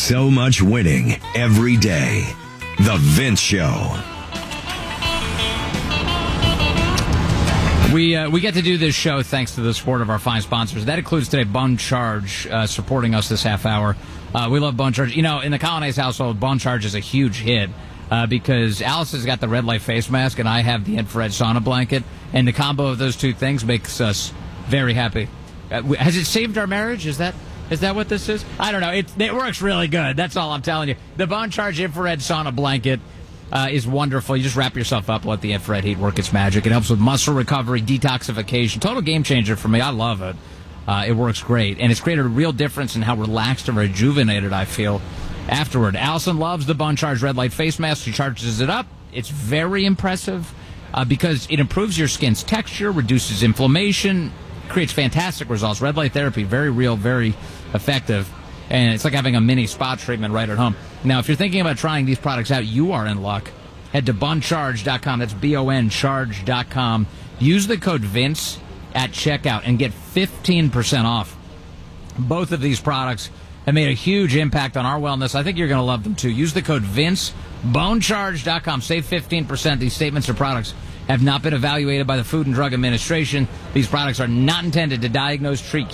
So much winning every day. The Vince Show. We get to do this show thanks to the support of our fine sponsors. That includes today Bone Charge supporting us this half hour. We love Bone Charge. You know, in the Colonnade household, Bone Charge is a huge hit because Alice has got the red light face mask and I have the infrared sauna blanket. And the combo of those two things makes us very happy. Has it saved our marriage? Is that what this is? I don't know. It works really good. That's all I'm telling you. The Bone Charge infrared sauna blanket is wonderful. You just wrap yourself up, let the infrared heat work its magic. It helps with muscle recovery, detoxification. Total game changer for me. I love it. It works great. And it's created a real difference in how relaxed and rejuvenated I feel afterward. Allison loves the Bone Charge red light face mask. She charges it up. It's very impressive because it improves your skin's texture, reduces inflammation, creates fantastic results. Red light therapy, very real, very effective. And it's like having a mini spa treatment right at home. Now, if you're thinking about trying these products out, you are in luck. Head to boncharge.com. That's BON charge.com. Use the code VINCE at checkout and get 15% off. Both of these products have made a huge impact on our wellness. I think you're going to love them, too. Use the code VINCE, boncharge.com. Save 15%. These statements or products have not been evaluated by the Food and Drug Administration. These products are not intended to diagnose, treat,